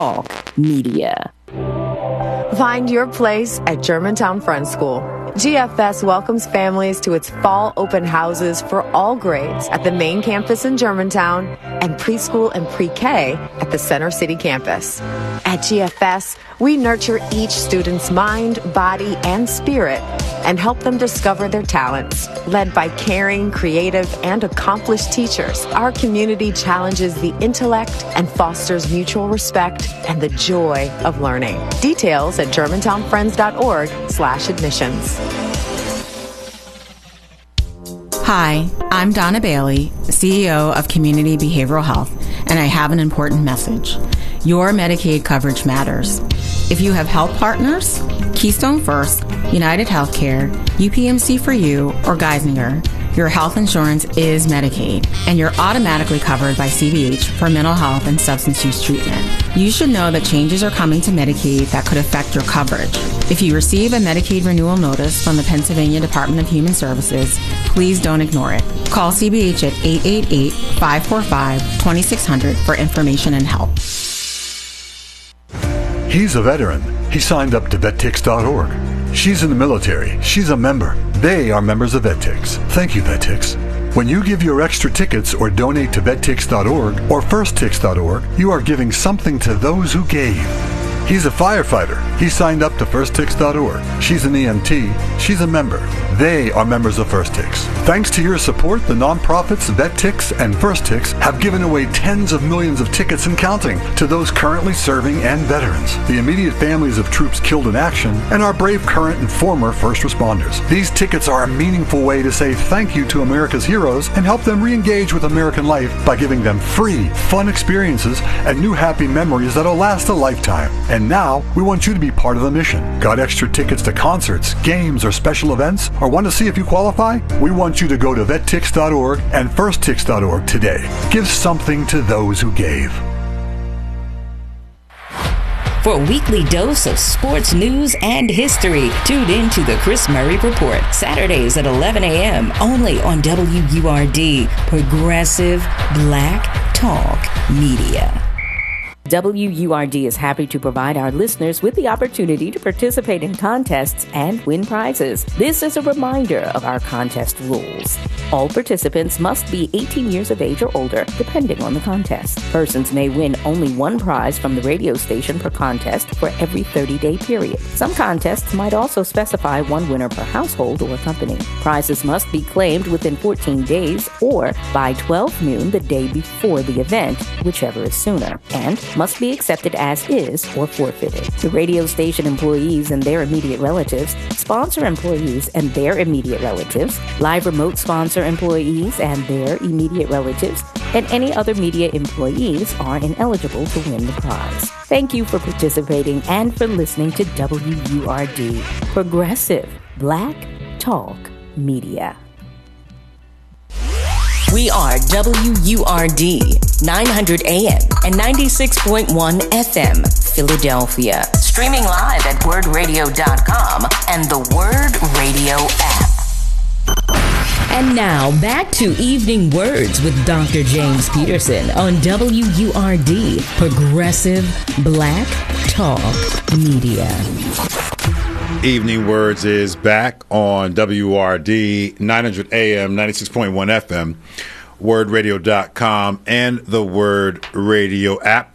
Talk Media. Find your place at Germantown Friends School. GFS welcomes families to its fall open houses for all grades at the main campus in Germantown and preschool and pre-K at the Center City campus. At GFS, we nurture each student's mind, body, and spirit and help them discover their talents. Led by caring, creative, and accomplished teachers, our community challenges the intellect and fosters mutual respect and the joy of learning. Details at germantownfriends.org/admissions. Hi, I'm Donna Bailey, CEO of Community Behavioral Health, and I have an important message. Your Medicaid coverage matters. If you have health partners, Keystone First, United Healthcare, UPMC for You, or Geisinger, your health insurance is Medicaid, and you're automatically covered by CBH for mental health and substance use treatment. You should know that changes are coming to Medicaid that could affect your coverage. If you receive a Medicaid renewal notice from the Pennsylvania Department of Human Services, please don't ignore it. Call CBH at 888-545-2600 for information and help. He's a veteran. He signed up to VetTix.org. She's in the military. She's a member. They are members of VetTix. Thank you, VetTix. When you give your extra tickets or donate to VetTix.org or FirstTix.org, you are giving something to those who gave. He's a firefighter. He signed up to FirstTix.org. She's an EMT. She's a member. They are members of FirstTix. Thanks to your support, the nonprofits VetTix and FirstTix have given away tens of millions of tickets and counting to those currently serving and veterans, the immediate families of troops killed in action, and our brave current and former first responders. These tickets are a meaningful way to say thank you to America's heroes and help them re-engage with American life by giving them free, fun experiences and new happy memories that'll last a lifetime. And now, we want you to be part of the mission. Got extra tickets to concerts, games, or special events? Or want to see if you qualify? We want you to go to VetTix.org and FirstTix.org today. Give something to those who gave. For a weekly dose of sports news and history, tune in to the Chris Murray Report, Saturdays at 11 a.m. only on WURD, Progressive Black Talk Media. WURD is happy to provide our listeners with the opportunity to participate in contests and win prizes. This is a reminder of our contest rules. All participants must be 18 years of age or older, depending on the contest. Persons may win only one prize from the radio station per contest for every 30-day period. Some contests might also specify one winner per household or company. Prizes must be claimed within 14 days or by 12 noon the day before the event, whichever is sooner, and must be accepted as is or forfeited. The radio station employees and their immediate relatives, sponsor employees and their immediate relatives, live remote sponsor employees and their immediate relatives, and any other media employees are ineligible to win the prize. Thank you for participating and for listening to WURD, Progressive Black Talk Media. We are WURD, 900 AM and 96.1 FM, Philadelphia. Streaming live at wordradio.com and the Word Radio app. And now, back to Evening Words with Dr. James Peterson on WURD, Progressive Black Talk Media. Evening Words is back on WRD, 900 AM, 96.1 FM, wordradio.com, and the Word Radio app.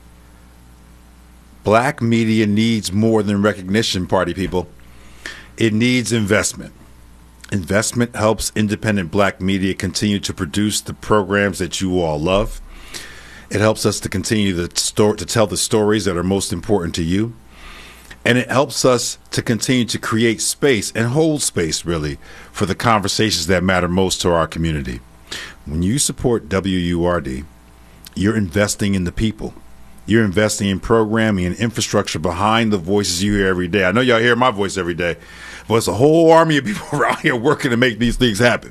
Black media needs more than recognition, party people. It needs investment. Investment helps independent black media continue to produce the programs that you all love. It helps us to continue to tell the stories that are most important to you. And it helps us to continue to create space and hold space, really, for the conversations that matter most to our community. When you support WURD, you're investing in the people. You're investing in programming and infrastructure behind the voices you hear every day. I know y'all hear my voice every day, but it's a whole army of people around here working to make these things happen.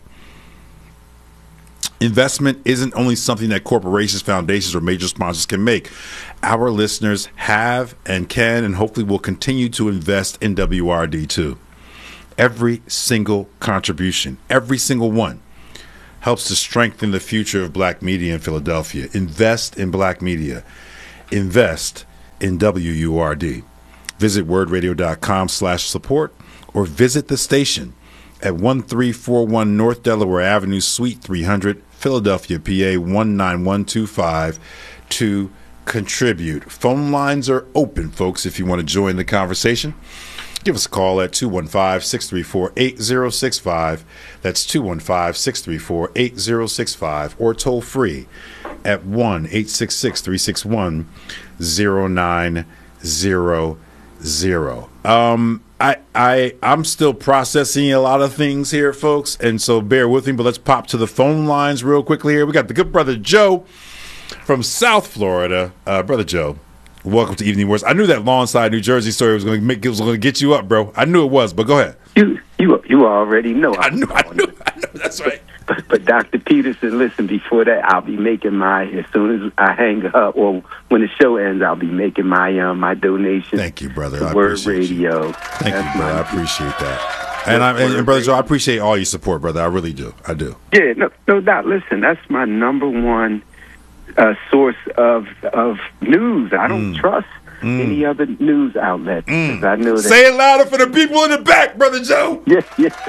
Investment isn't only something that corporations, foundations, or major sponsors can make. Our listeners have and can and hopefully will continue to invest in WRD too. Every single contribution, every single one, helps to strengthen the future of black media in Philadelphia. Invest in black media. Invest in WURD. Visit wordradio.com/support or visit the station at 1341 North Delaware Avenue, Suite 300, Philadelphia, PA 19125 to contribute. Phone lines are open, folks, if you want to join the conversation. Give us a call at 215-634-8065. That's 215-634-8065, or toll free at 1-866-361-0900. I'm still processing a lot of things here, folks, and so bear with me, but let's pop to the phone lines real quickly here. We got the good brother Joe from South Florida. Brother Joe, welcome to Evening Words. I knew that Lawnside, New Jersey story was going to get you up, bro. I knew it was, but go ahead. You already know. I knew. That's right. But Dr. Peterson, listen, before that, I'll be making as soon as I hang up, or when the show ends, I'll be making my donation. Thank you, brother. I Word Radio. You. Thank you, brother. I appreciate that. And Brother Joe, I appreciate all your support, brother. I really do. I do. Yeah, no doubt. Listen, that's my number one source of news. I don't trust any other news outlet. I know that. Say it louder for the people in the back, Brother Joe. Yeah.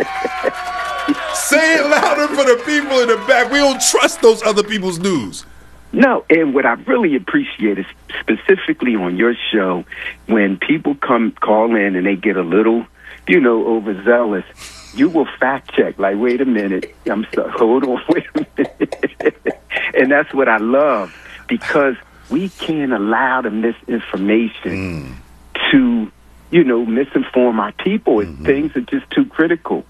Say it louder for the people in the back. We don't trust those other people's news. No, and what I really appreciate is specifically on your show, when people call in and they get a little, overzealous, you will fact check. Like, wait a minute, hold on, wait a minute. And that's what I love, because we can't allow the misinformation to, misinform our people. Things are just too critical.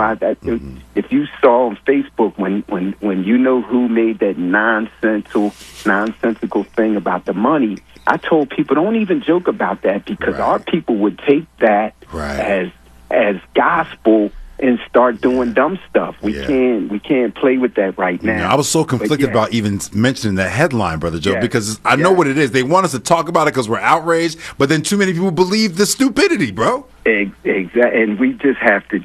If you saw on Facebook when you know who made that nonsensical thing about the money, I told people, don't even joke about that, because our people would take that as gospel and start doing dumb stuff. We can't play with that right now. I was so conflicted about even mentioning that headline, Brother Joe, because I know what it is. They want us to talk about it because we're outraged, but then too many people believe the stupidity, bro. Exactly, and we just have to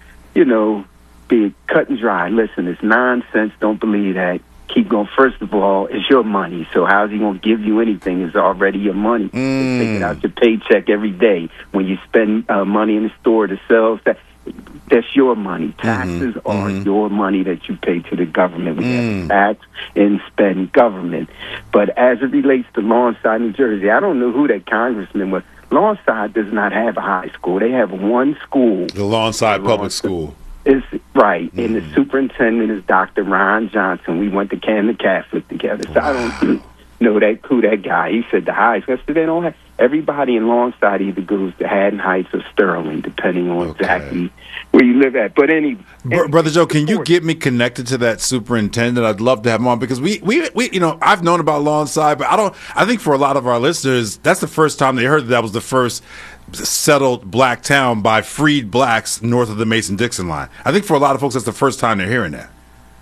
be cut and dry. Listen, it's nonsense. Don't believe that. Keep going. First of all, it's your money, so how's he going to give you anything? It's already your money. They take it out your paycheck every day. When you spend money in the store to sell stuff, that's your money. Taxes are your money that you pay to the government. We have to tax and spend government. But as it relates to Lawnside, New Jersey, I don't know who that congressman was. Lawnside does not have a high school. They have one school. The Lawnside Public School. Is right, and the superintendent is Dr. Ron Johnson. We went to Camden Catholic together, so I don't know who that guy. He said the highest. So they don't have everybody in Lawnside either goes to Haddon Heights or Sterling, depending on exactly where you live at. But Brother Joe, can you get me connected to that superintendent? I'd love to have him on, because we I've known about Lawnside, but I think for a lot of our listeners, that's the first time they heard that was the first settled black town by freed blacks north of the Mason-Dixon line. I think for a lot of folks, that's the first time they're hearing that.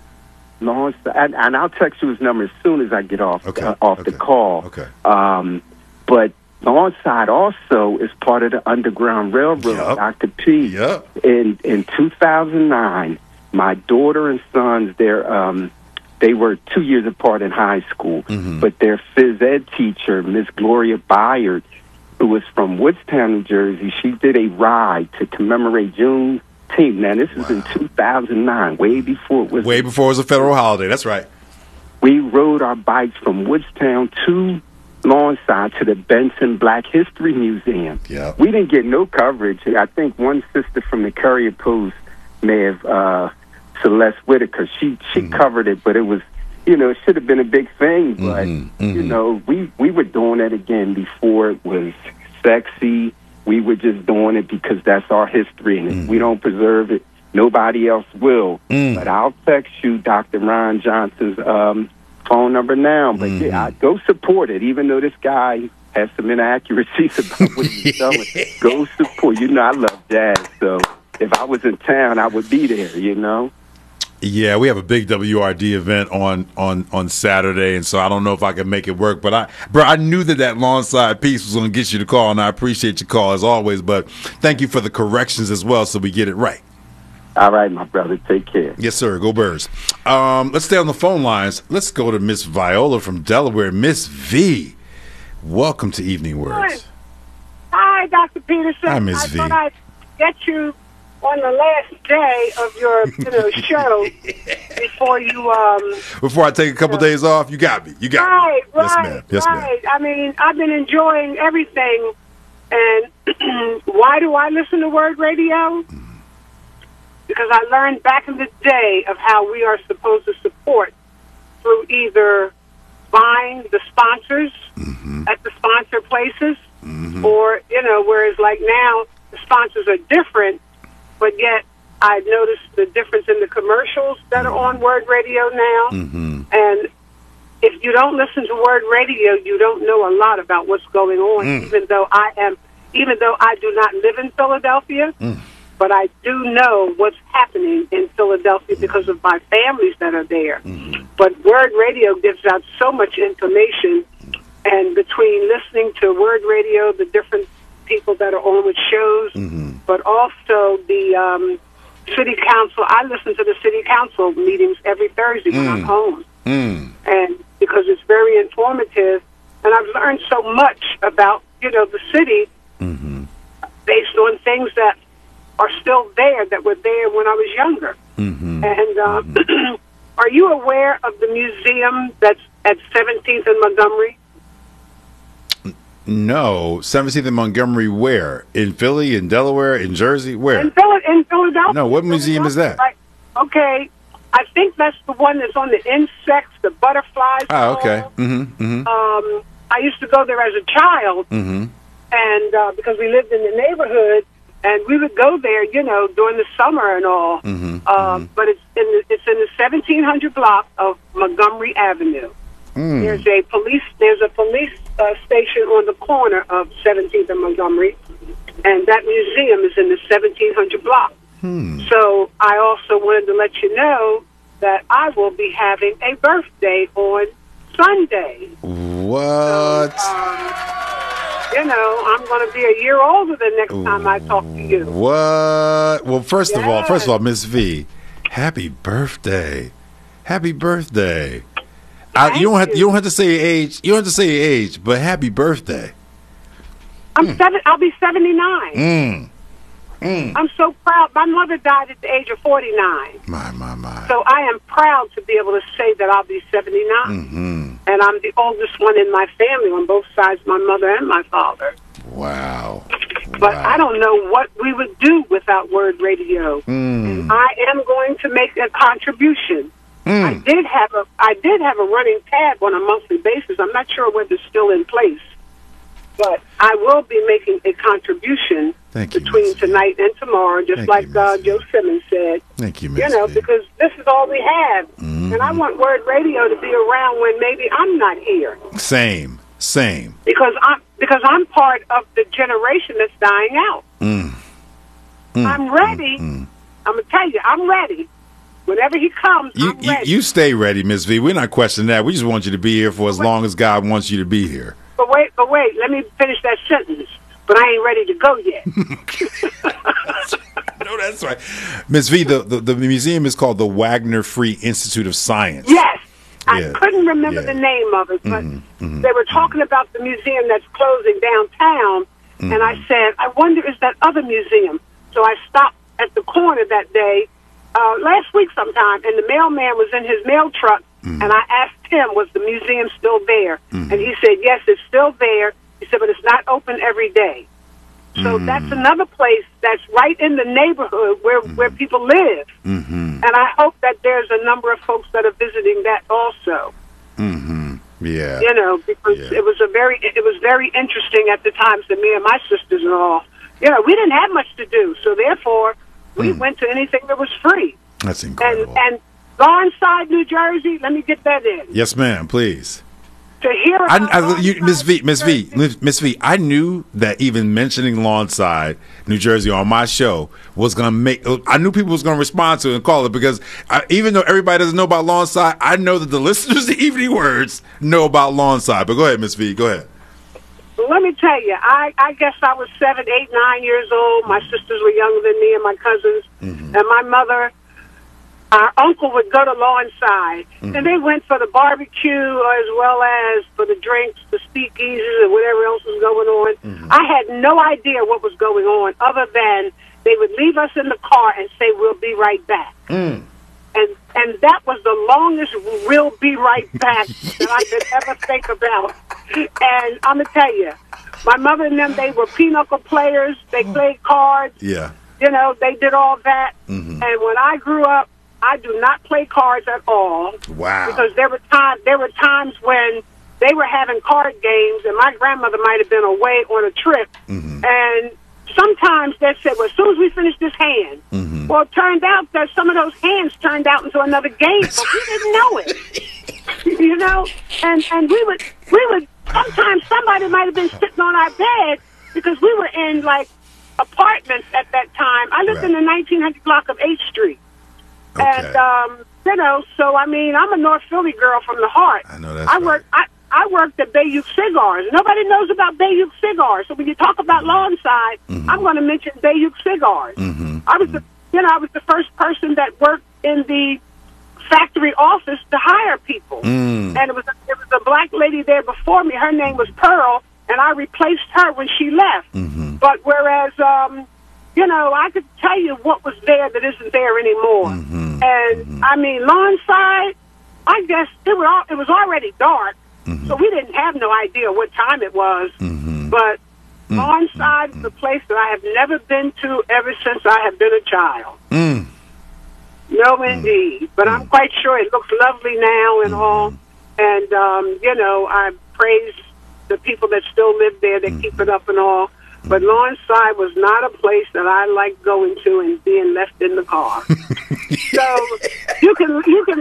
Lawnside, and I'll text you his number as soon as I get off the call. Okay. But Lawnside also is part of the Underground Railroad, Dr. P. Yep. In 2009, my daughter and sons, they were 2 years apart in high school, but their phys ed teacher, Miss Gloria Byard, who was from Woodstown, New Jersey, she did a ride to commemorate Juneteenth. Now, this was in 2009, way before it was a federal holiday. That's right. We rode our bikes from Woodstown to Lawnside to the Benson Black History Museum. Yep. We didn't get no coverage. I think one sister from the Courier Post may have, Celeste Whitaker, she covered it, but it was, it should have been a big thing. But, we were doing it again before it was sexy. We were just doing it because that's our history, and if we don't preserve it, nobody else will. But I'll text you Dr. Ron Johnson's phone number now. But go support it, even though this guy has some inaccuracies about what he's selling. Go support. I love jazz, so if I was in town, I would be there. Yeah, we have a big WRD event on Saturday, and so I don't know if I can make it work. But I knew that Lawnside piece was going to get you the call, and I appreciate your call as always. But thank you for the corrections as well, so we get it right. All right, my brother. Take care. Yes, sir. Go Birds. Let's stay on the phone lines. Let's go to Miss Viola from Delaware. Miss V, Welcome to Evening Words. Hi, Dr. Peterson. Hi, Ms. V. I thought I'd get you on the last day of your show before you Before I take a couple days off, you got me. You got me. Yes, ma'am. Yes, ma'am. I mean, I've been enjoying everything. And why do I listen to Word Radio? Because I learned back in the day of how we are supposed to support through either buying the sponsors at the sponsor places, or, whereas like now the sponsors are different, but yet I noticed the difference in the commercials that are on Word Radio now. And if you don't listen to Word Radio, you don't know a lot about what's going on, even though I do not live in Philadelphia. But I do know what's happening in Philadelphia because of my families that are there. But Word Radio gives out so much information, and between listening to Word Radio, the different people that are on with shows, but also the city council. I listen to the city council meetings every Thursday when I'm home, and because it's very informative, and I've learned so much about the city based on things that are still there that were there when I was younger. And are you aware of the museum that's at 17th and Montgomery? No. 17th and Montgomery where? In Philly, in Delaware, in Jersey? Where? In Philadelphia. No, what museum is that? Right. Okay. I think that's the one that's on the insects, the butterflies. Oh, okay. I used to go there as a child, and because we lived in the neighborhood, and we would go there, during the summer and all. But it's in the 1700 block of Montgomery Avenue. There's a police station on the corner of 17th and Montgomery, and that museum is in the 1700 block. So I also wanted to let you know that I will be having a birthday on Sunday. What? So, I'm going to be a year older the next time I talk to you. What? Well, first of all, Miss V, happy birthday! Happy birthday! You don't have to say your age. You don't have to say your age, but happy birthday. I'll be 79. I'm so proud. My mother died at the age of 49. My. So I am proud to be able to say that I'll be 79. And I'm the oldest one in my family on both sides, my mother and my father. Wow. But I don't know what we would do without Word Radio. And I am going to make a contribution. I did have a running tab on a monthly basis. I'm not sure whether it's still in place. But I will be making a contribution between tonight and tomorrow, just like Joe Simmons said. Thank you, Ms. Because this is all we have. And I want Word Radio to be around when maybe I'm not here. Same. Because I'm part of the generation that's dying out. I'm ready. I'm going to tell you, I'm ready. Whenever he comes, I'm ready. You stay ready, Ms. V. We're not questioning that. We just want you to be here for as long as God wants you to be here. But wait, let me finish that sentence. But I ain't ready to go yet. No, that's right. Ms. V, the museum is called the Wagner Free Institute of Science. Yes. I couldn't remember the name of it, but they were talking about the museum that's closing downtown, and I said, I wonder, is that other museum? So I stopped at the corner that day, last week sometime, and the mailman was in his mail truck, and I asked him, was the museum still there? And he said, yes, it's still there. He said, but it's not open every day. So that's another place that's right in the neighborhood where people live. And I hope that there's a number of folks that are visiting that also. Yeah. Because it was very interesting at the times to me and my sisters and all. We didn't have much to do, so therefore we went to anything that was free. That's incredible. And Lawnside, New Jersey, let me get that in. Yes, ma'am, please. To hear about Miss V, I knew that even mentioning Lawnside, New Jersey on my show was going to make, I knew people was going to respond to it and call it, because even though everybody doesn't know about Lawnside, I know that the listeners to Evening Words know about Lawnside. But go ahead, Miss V, go ahead. Let me tell you, I guess I was 7, 8, 9 years old. My sisters were younger than me and my cousins. And my mother, our uncle would go to Lawnside, and they went for the barbecue as well as for the drinks, the speakeasies, and whatever else was going on. I had no idea what was going on other than they would leave us in the car and say, "We'll be right back." And that was the longest "we'll be right back" that I could ever think about. And I'm going to tell you, my mother and them, they were pinochle players. They played cards. Yeah. You know, they did all that. And when I grew up, I do not play cards at all. Wow. Because there were times when they were having card games, and my grandmother might have been away on a trip. And sometimes they said, "Well, as soon as we finish this hand," well, it turned out that some of those hands turned out into another game, but we didn't know it. You know, and we would sometimes somebody might have been sitting on our bed because we were in like apartments at that time. I lived in the 1900 block of 8th Street. Okay. And, you know, so, I mean, I'm a North Philly girl from the heart. I know that's I worked at Bayou Cigars. Nobody knows about Bayou Cigars. So when you talk about Lawnside, I'm going to mention Bayou Cigars. I was the first person that worked in the factory office to hire people. And it was a black lady there before me. Her name was Pearl, and I replaced her when she left. But whereas, you know, I could tell you what was there that isn't there anymore. And, I mean, Lawnside, I guess it was already dark, so we didn't have no idea what time it was. But Lawnside is a place that I have never been to ever since I have been a child. No, indeed. But I'm quite sure it looks lovely now and all. And, you know, I praise the people that still live there that keep it up and all. But Lawnside was not a place that I liked going to and being left in the car. So you can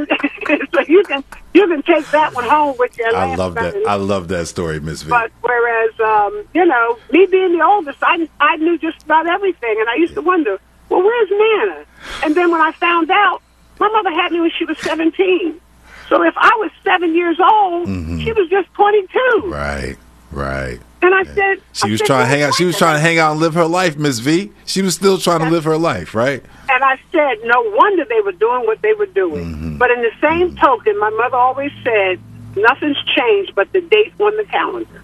take that one home with you. I love that. I love that story, Miss V. But whereas, you know, me being the oldest, I knew just about everything, and I used to wonder, well, where's Nana? And then when I found out, my mother had me when she was 17. So if I was 7 years old, she was just 22. Right. And I said, she was trying to hang out. She was trying to hang out and live her life, Miss V. She was still trying to live her life, right? And I said, no wonder they were doing what they were doing. But in the same token, my mother always said, nothing's changed but the date on the calendar.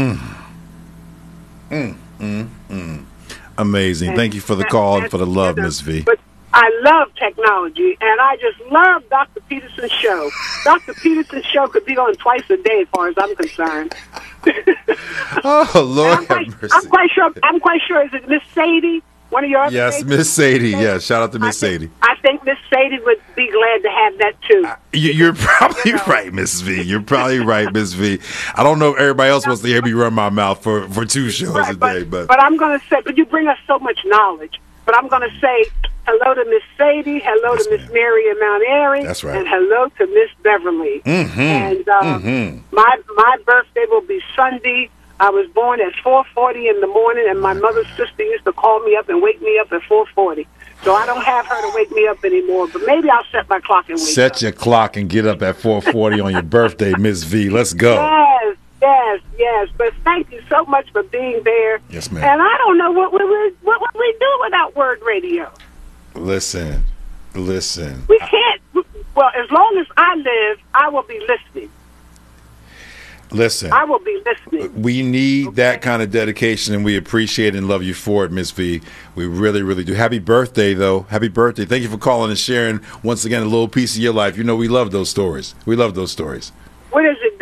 Amazing. Thank you for the call and for the love, Miss V. But I love technology, and I just love Dr. Peterson's show. Dr. Peterson's show could be on twice a day, as far as I'm concerned. Oh, Lord have mercy. I'm quite sure. Is it Miss Sadie? One of your other Yes, Miss Sadie. Yes, shout out to Miss Sadie. I think Miss Sadie would be glad to have that too. You're probably right, Miss V. You're probably right, Miss V. I don't know if everybody else wants to hear me run my mouth for 2 shows a day, but I'm going to say, but you bring us so much knowledge. But I'm going to say hello to Miss Sadie, hello to Miss Mary in Mount Airy, that's right, and hello to Miss Beverly. And my birthday will be Sunday. I was born at 4:40 in the morning, and my mother's sister used to call me up and wake me up at 4:40. So I don't have her to wake me up anymore, but maybe I'll set my clock and wake up. Set your clock and get up at 4:40 on your birthday, Miss V. Let's go. Yes. But thank you so much for being there. Yes, ma'am. And I don't know what would we do without Word Radio. Listen. We can't. Well, as long as I live, I will be listening. Listen. I will be listening. We need that kind of dedication, and we appreciate and love you for it, Miss V. We really, really do. Happy birthday, though. Happy birthday. Thank you for calling and sharing, once again, a little piece of your life. You know, we love those stories. What is it?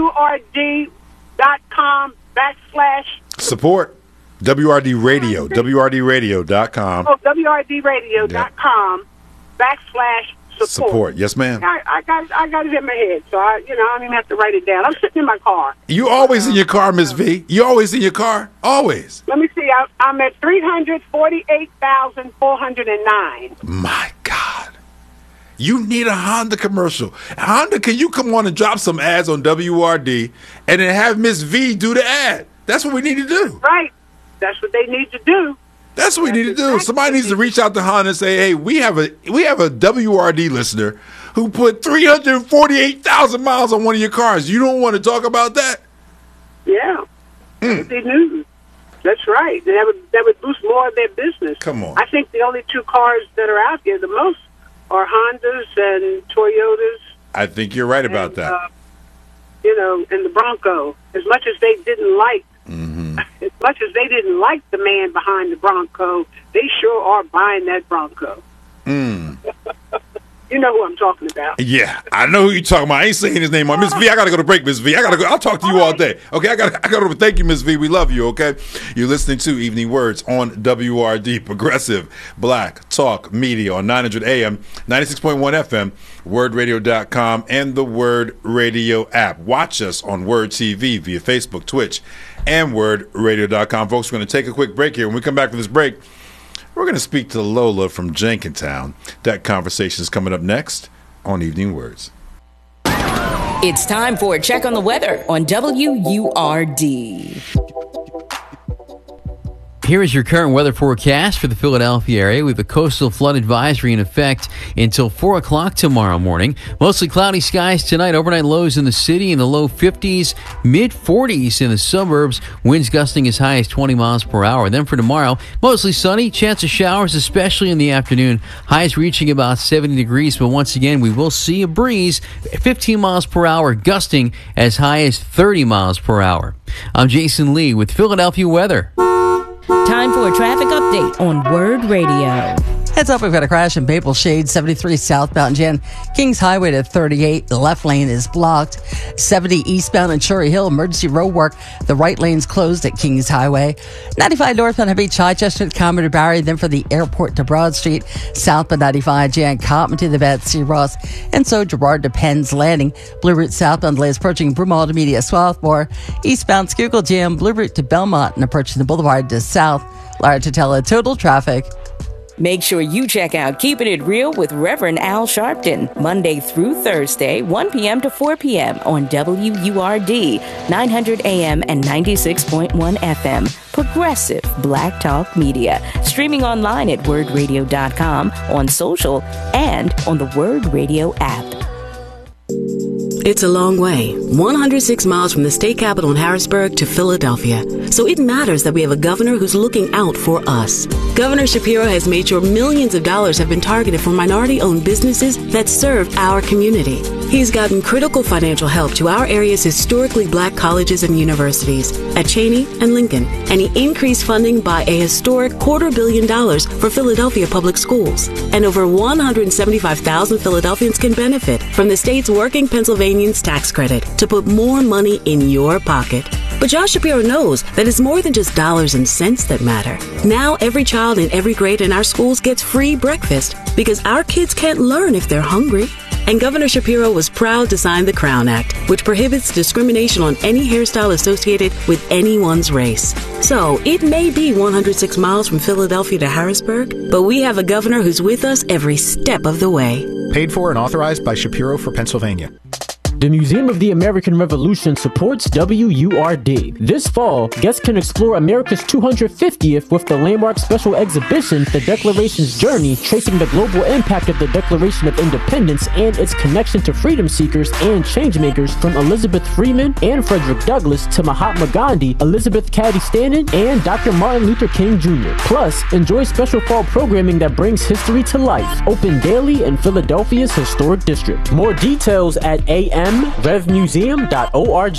WRD.com / support. WRD Radio. WRDradio.com. Oh, WRDradio.com / support. Yes, ma'am. I got it in my head, so I don't even have to write it down. I'm sitting in my car. You always in your car, Miss V? You always in your car? Always. Let me see. I'm at 348,409. My God. You need a Honda commercial. Honda, can you come on and drop some ads on WRD and then have Miss V do the ad? That's what we need to do. Right. That's what they need to do. That's what we need to do. Somebody needs to reach out to Honda and say, hey, we have a WRD listener who put 348,000 miles on one of your cars. You don't want to talk about that? Yeah. They knew. That's right. That would boost more of their business. Come on. I think the only 2 cars that are out there the most are Hondas and Toyotas. I think you're right about that. And the Bronco. As much as they didn't like, the man behind the Bronco, they sure are buying that Bronco. You know who I'm talking about. Yeah, I know who you're talking about. I ain't saying his name on Miss V. I gotta go to break, Miss V. I gotta go. I'll talk to you all day. Okay, I gotta. Thank you, Miss V. We love you. Okay, you're listening to Evening Words on WRD, Progressive Black Talk Media on 900 AM, 96.1 FM, WordRadio.com, and the Word Radio app. Watch us on Word TV via Facebook, Twitch, and WordRadio.com. Folks, we're going to take a quick break here. When we come back from this break, we're going to speak to Lola from Jenkintown. That conversation is coming up next on Evening Words. It's time for a check on the weather on WURD. Here is your current weather forecast for the Philadelphia area. We have a coastal flood advisory in effect until 4 o'clock tomorrow morning. Mostly cloudy skies tonight. Overnight lows in the city in the low 50s, mid 40s in the suburbs. Winds gusting as high as 20 miles per hour. Then for tomorrow, mostly sunny. Chance of showers, especially in the afternoon. Highs reaching about 70 degrees. But once again, we will see a breeze, 15 miles per hour, gusting as high as 30 miles per hour. I'm Jason Lee with Philadelphia weather. Time for a traffic update on Word Radio. Heads up, we've got a crash in Maple Shade, 73 southbound Jan Kings Highway to 38. The left lane is blocked. 70 eastbound in Cherry Hill, emergency road work. The right lane's closed at Kings Highway. 95 northbound Heavy Chichester to Commodore Barry, then for the airport to Broad Street. Southbound 95 Jan Cotman to the Betsy Ross. And so Gerard to Penn's Landing. Blue Route southbound delays approaching Broomall to Media Swarthmore. Eastbound Schuylkill Jam, Blue Route to Belmont and approaching the Boulevard to South. Lara Totella, total traffic. Make sure you check out Keeping It Real with Reverend Al Sharpton, Monday through Thursday, 1 p.m. to 4 p.m. on WURD, 900 AM and 96.1 FM. Progressive Black Talk Media. Streaming online at wordradio.com, on social, and on the Word Radio app. It's a long way, 106 miles from the state capital in Harrisburg to Philadelphia. So it matters that we have a governor who's looking out for us. Governor Shapiro has made sure millions of dollars have been targeted for minority-owned businesses that serve our community. He's gotten critical financial help to our area's historically black colleges and universities at Cheney and Lincoln. And he increased funding by a historic $250 million for Philadelphia public schools. And over 175,000 Philadelphians can benefit from the state's Working Pennsylvanians tax credit to put more money in your pocket. But Josh Shapiro knows that it's more than just dollars and cents that matter. Now every child in every grade in our schools gets free breakfast because our kids can't learn if they're hungry. And Governor Shapiro was proud to sign the Crown Act, which prohibits discrimination on any hairstyle associated with anyone's race. So it may be 106 miles from Philadelphia to Harrisburg, but we have a governor who's with us every step of the way. Paid for and authorized by Shapiro for Pennsylvania. The Museum of the American Revolution supports WURD. This fall, guests can explore America's 250th with the landmark special exhibition, The Declaration's Journey, tracing the global impact of the Declaration of Independence and its connection to freedom seekers and changemakers from Elizabeth Freeman and Frederick Douglass to Mahatma Gandhi, Elizabeth Cady Stanton, and Dr. Martin Luther King Jr. Plus, enjoy special fall programming that brings history to life. Open daily in Philadelphia's historic district. More details at amrevmuseum.org.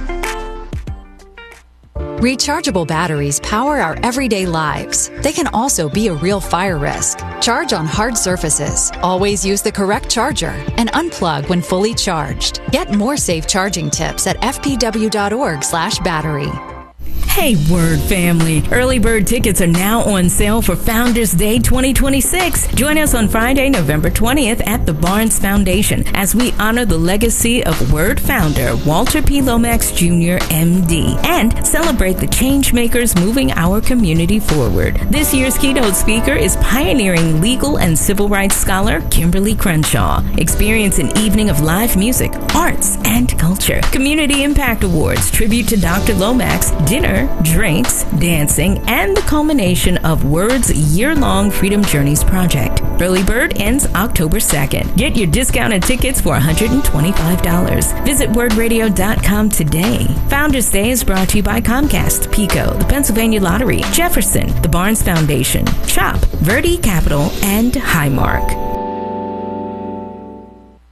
Rechargeable batteries power our everyday lives. They can also be a real fire risk. Charge on hard surfaces. Always use the correct charger and unplug when fully charged. Get more safe charging tips at fpw.org/battery. Hey, Word family. Early bird tickets are now on sale for Founders Day 2026. Join us on Friday, November 20th at the Barnes Foundation as we honor the legacy of Word founder Walter P. Lomax Jr., MD, and celebrate the change makers moving our community forward. This year's keynote speaker is pioneering legal and civil rights scholar Kimberly Crenshaw. Experience an evening of live music, arts, and culture. Community Impact Awards, tribute to Dr. Lomax, dinner, drinks, dancing, and the culmination of Word's year-long Freedom Journeys project. Early bird ends October 2nd. Get your discounted tickets for $125. Visit wordradio.com today. Founders Day is brought to you by Comcast, PECO, the Pennsylvania Lottery, Jefferson, the Barnes Foundation, CHOP, Verde Capital, and Highmark.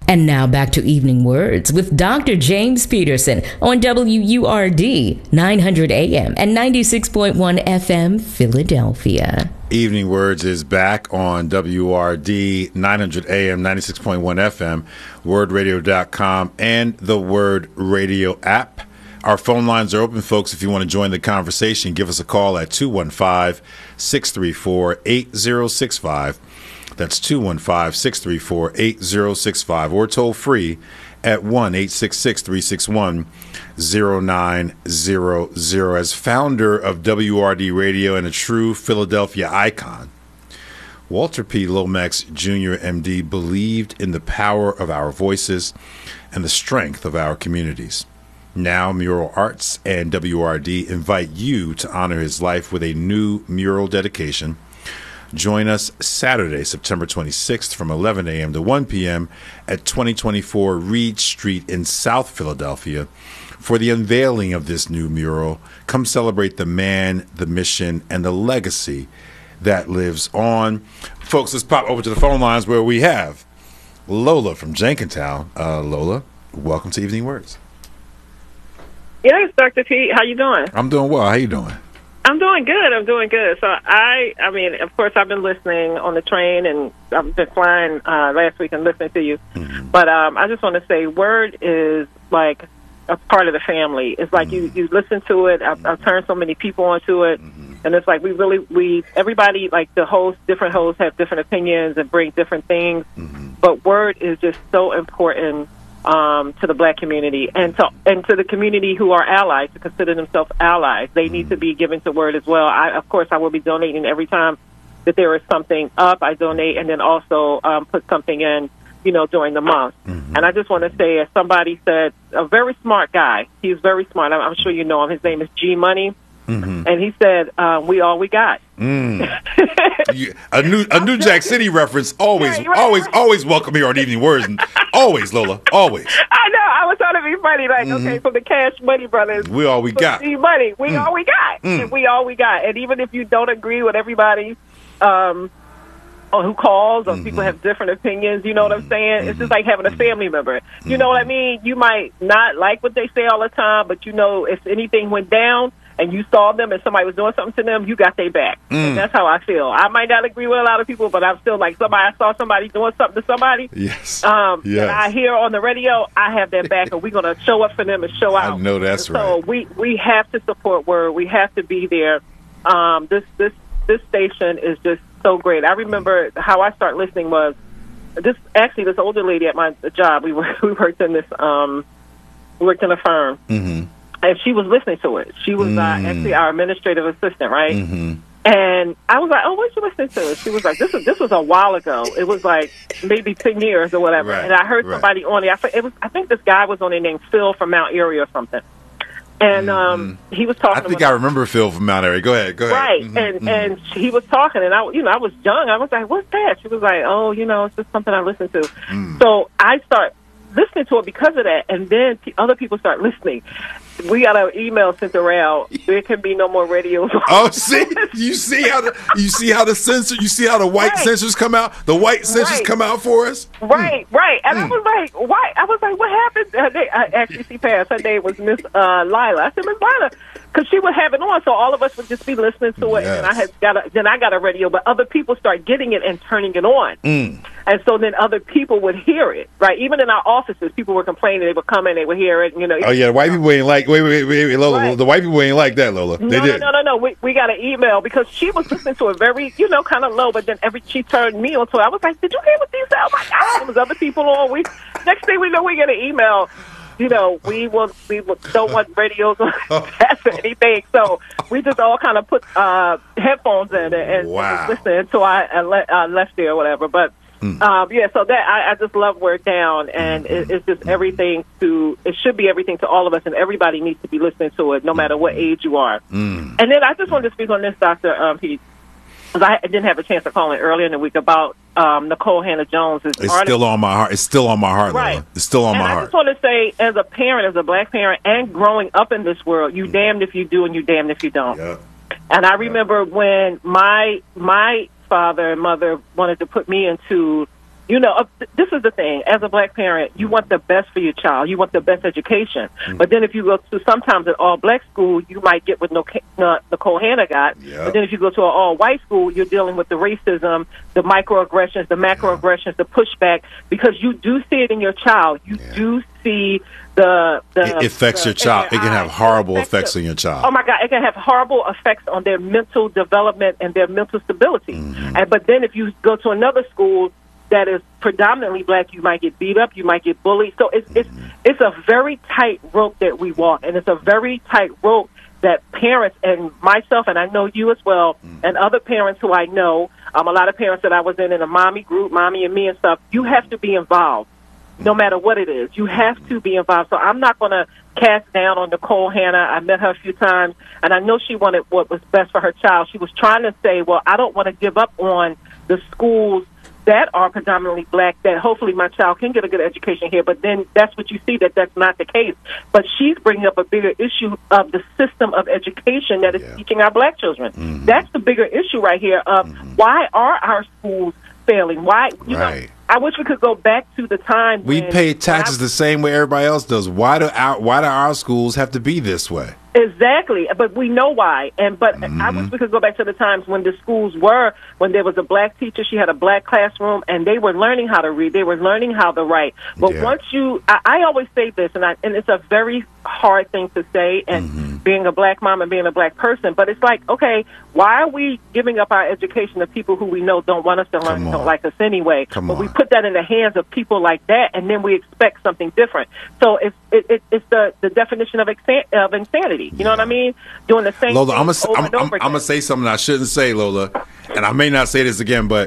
And now back to Evening Words with Dr. James Peterson on WURD 900 AM and 96.1 FM Philadelphia. Evening Words is back on WRD 900 AM, 96.1 FM, wordradio.com, and the Word Radio app. Our phone lines are open, folks. If you want to join the conversation, give us a call at 215-634-8065. That's 215-634-8065, or toll free at 1-866-361-0900. As founder of WRD Radio and a true Philadelphia icon, Walter P. Lomax Jr., MD, believed in the power of our voices and the strength of our communities. Now, Mural Arts and WRD invite you to honor his life with a new mural dedication. Join us Saturday, September 26th from 11 a.m. to 1 p.m. at 2024 Reed Street in South Philadelphia for the unveiling of this new mural. Come celebrate the man, the mission, and the legacy that lives on. Folks, let's pop over to the phone lines where we have Lola from Jenkintown. Lola, welcome to Evening Words. Yes, Dr. P. How you doing? I'm doing well. How you doing? I'm doing good. So I mean, of course, I've been listening on the train, and I've been flying last week and listening to you. Mm-hmm. But I just want to say, Word is like a part of the family. It's like you listen to it. I've turned so many people onto it, and it's like everybody, like the hosts, different hosts have different opinions and bring different things. But Word is just so important to the black community and to the community who are allies, to consider themselves allies. They need to be given to Word as well. Of course, I will be donating every time that there is something up. I donate, and then also put something in, during the month. And I just want to say, as somebody said, a very smart guy. He's very smart. I'm sure you know him. His name is G Money. And he said, "We all we got." A new Jack City reference. Always welcome here on Evening Words. And always, Lola. Always. I know. I was trying to be funny. Like, okay, from the Cash Money Brothers, we all we got. G Money, we all we got, and we all we got. And even if you don't agree with everybody, who calls, or people have different opinions, you know what I'm saying? It's just like having a family member. You know what I mean? You might not like what they say all the time, but if anything went down and you saw them and somebody was doing something to them, you got their back. And that's how I feel. I might not agree with a lot of people, but I'm still like, I saw somebody doing something to somebody. Yes. That I hear on the radio, I have their back, and we're going to show up for them and show out. I know that's right. So we have to support Word. We have to be there. This station is just so great. I remember how I started listening was this older lady at my job. We worked in this we worked in a firm, and she was listening to it. She was actually our administrative assistant, right? And I was like, "Oh, what you listening to?" She was like, "This was a while ago. It was like maybe 10 years or whatever." Right, and I heard somebody on it. I think this guy was on there named Phil from Mount Airy or something. And he was talking. I think I remember Phil from Mount Airy. Go ahead. Right, and he was talking, and I was young. I was like, "What's that?" She was like, "Oh, it's just something I listen to." So I start listening to it because of that, and then other people start listening. We got an email sent around. There can be no more radios. Oh, see, you see how the censor, you see how the white censors come out. The white censors come out for us. Right. And I was like, why? I was like, what happened? I actually, she passed. Her name was Miss Lila. I said, Miss Lila, because she would have it on, so all of us would just be listening to it. And I got a radio, but other people start getting it and turning it on. And so then other people would hear it, right? Even in our offices, people were complaining. They would come in, they would hear it. Oh yeah, the white people ain't like. Wait, Lola. Right. The white people ain't like that, Lola. They did. No. We got an email because she was listening to it very, kind of low, but then she turned me on to it. I was like, did you hear what these sound? Oh my God, there was other people on. Next thing we know, we get an email. We don't want radios or anything. So we just all kind of put headphones in and was listening until I left there or whatever. But so that I just love Word Down, and it's just everything it should be everything to all of us, and everybody needs to be listening to it, no matter what age you are. And then I just wanted to speak on this, Dr. Pete, because I didn't have a chance to call in earlier in the week about Nicole Hannah-Jones. It's still on my heart. It's still on my heart, right. Lola. It's still on my heart. I just want to say, as a parent, as a black parent, and growing up in this world, you damned if you do and you damned if you don't. Yeah. And I remember when my father and mother wanted to put me into This is the thing. As a black parent, you want the best for your child. You want the best education. But then if you go to sometimes an all-black school, you might get what Nicole Hanna got. Yep. But then if you go to an all-white school, you're dealing with the racism, the microaggressions, the macroaggressions, the pushback, because you do see it in your child. You do see it affects your child. It can have horrible effects on your child. Oh my God, it can have horrible effects on their mental development and their mental stability. But then if you go to another school that is predominantly black, you might get beat up, you might get bullied. So it's a very tight rope that we walk, and it's a very tight rope that parents and myself, and I know you as well, and other parents who I know, a lot of parents that I was in a mommy group, Mommy and Me and stuff, you have to be involved. No matter what it is, you have to be involved. So I'm not going to cast down on Nicole Hanna. I met her a few times, and I know she wanted what was best for her child. She was trying to say, well, I don't want to give up on the schools that are predominantly black, that hopefully my child can get a good education here. But then that's what you see, that's not the case. But she's bringing up a bigger issue of the system of education that is teaching our black children. That's the bigger issue right here of why are our schools failing? Why, you know, I wish we could go back to the time we pay taxes the same way everybody else does. Why do our schools have to be this way? Exactly, but we know why. But I wish we could go back to the times when the schools were, when there was a black teacher, she had a black classroom, and they were learning how to read, they were learning how to write. But once I always say this, and it's a very hard thing to say, and being a black mom and being a black person, but it's like, okay, why are we giving up our education to people who we know don't want us to learn, don't like us anyway? But we put that in the hands of people like that, and then we expect something different. So it's the definition of insanity. You know what I mean? Doing the same Lola, thing over and over again. I'm going to say something I shouldn't say, Lola, and I may not say this again, but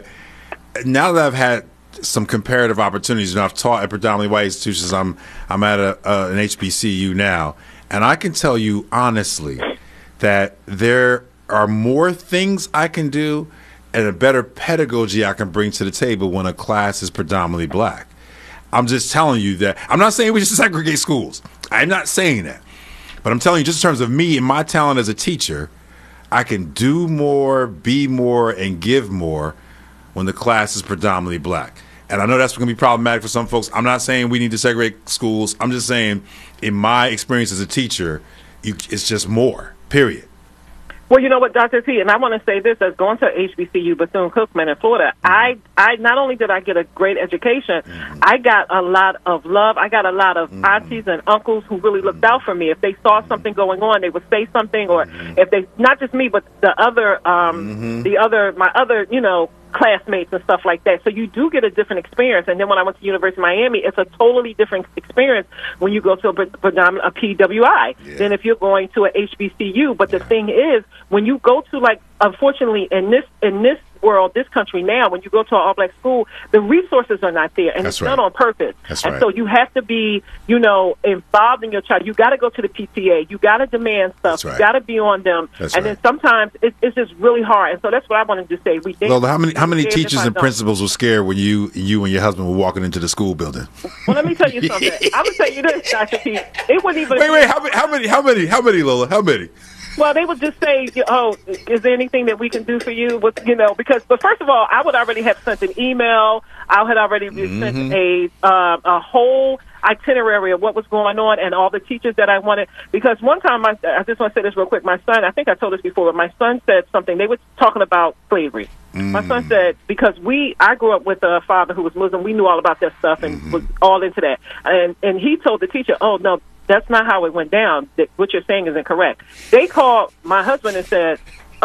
now that I've had some comparative opportunities, and I've taught at predominantly white institutions, I'm at an HBCU now, and I can tell you honestly that there are more things I can do and a better pedagogy I can bring to the table when a class is predominantly black. I'm just telling you that. I'm not saying we should segregate schools. I'm not saying that. But I'm telling you, just in terms of me and my talent as a teacher, I can do more, be more, and give more when the class is predominantly black. And I know that's going to be problematic for some folks. I'm not saying we need to segregate schools. I'm just saying, in my experience as a teacher, it's just more, period. Well, you know what, Dr. P, and I want to say this, as going to HBCU Bethune-Cookman in Florida, I not only did I get a great education, I got a lot of love. I got a lot of aunties and uncles who really looked out for me. If they saw something going on, they would say something, or if they, not just me, but the other, my other, classmates and stuff like that. So you do get a different experience. And then when I went to University of Miami, it's a totally different experience when you go to a PWI than if you're going to a HBCU. But the thing is, when you go to, like, unfortunately, in this world, this country now, when you go to an all-black school, the resources are not there, and it's done on purpose. So you have to be, involved in your child. You got to go to the PTA. You got to demand stuff. You got to be on them. Then sometimes it's just really hard. And so that's what I wanted to say. Lola, how many teachers and principals were scared when you and your husband were walking into the school building? Well, let me tell you something. I'm gonna tell you this, Dr. P. It wouldn't even. Wait. How many, Lola? How many? Well, they would just say, "Oh, is there anything that we can do for you?" But first of all, I would already have sent an email. I had already sent a whole itinerary of what was going on and all the teachers that I wanted. Because one time, I just want to say this real quick. My son, I think I told this before, but my son said something. They were talking about slavery. My son said, because I grew up with a father who was Muslim, we knew all about that stuff and was all into that. And he told the teacher, "Oh, no, that's not how it went down. What you're saying is incorrect." They called my husband and said,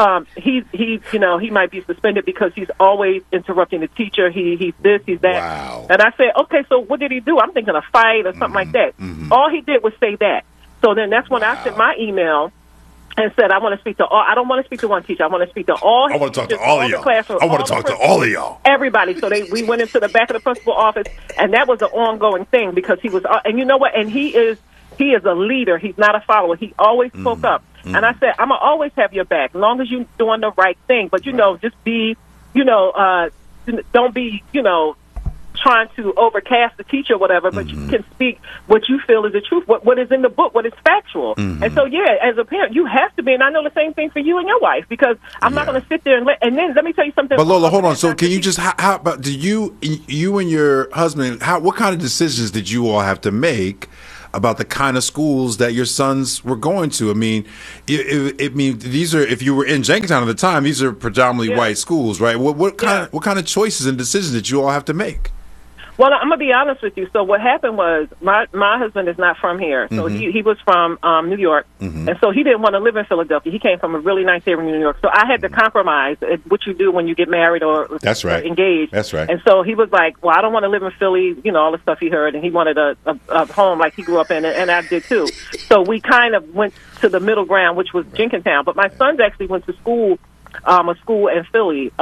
he might be suspended because he's always interrupting the teacher. He's this, he's that. Wow. And I said, okay, so what did he do? I'm thinking a fight or something like that. All he did was say that. So then that's when I sent my email and said, I want to speak to all. I don't want to speak to one teacher. I want to speak to all. I want to talk to all of y'all. I want to talk to all of y'all. Everybody. So we went into the back of the principal office, and that was an ongoing thing because he was. And you know what? And he is a leader. He's not a follower. He always spoke up. And I said, I'm going to always have your back, as long as you're doing the right thing. But, just be, don't be, trying to overcast the teacher or whatever, but you can speak what you feel is the truth, what is in the book, what is factual. And so, as a parent, you have to be, and I know the same thing for you and your wife, because I'm not going to sit there and then let me tell you something. But Lola, hold on. So can you just, how about, do you and your husband, what kind of decisions did you all have to make about the kind of schools that your sons were going to? I mean, these are, if you were in Jenkintown at the time, these are predominantly white schools, right? What kind of choices and decisions did you all have to make? Well, I'm going to be honest with you. So what happened was my husband is not from here. So he was from New York. And so he didn't want to live in Philadelphia. He came from a really nice area in New York. So I had to compromise what you do when you get married or engaged. That's right. And so he was like, well, I don't want to live in Philly, all the stuff he heard. And he wanted a home like he grew up in, and I did too. So we kind of went to the middle ground, which was Jenkintown. But my sons actually went to school, a school in Philly,